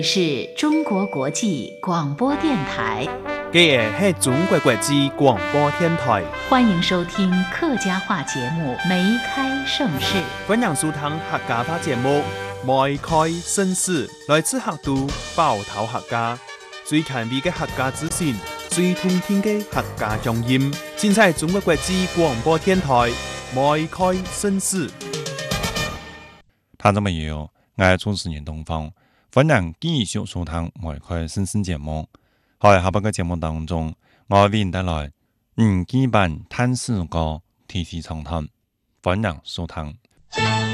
是中国国际广播电台， 这个是中国国际广播电台， 欢迎收听客家话节目《梅开盛世》。 欢迎收听客家话节目《梅开盛世》，来自客都包头客家，最前卫的客家资讯，最通天的客家乡音，尽在中国国际广播电台《梅开盛世》。 听众朋友，我係主持人東方，歡迎繼續收聽梅開盛世節目。喺下半個節目當中，我為您帶來基本探視個提示長談，歡迎收聽。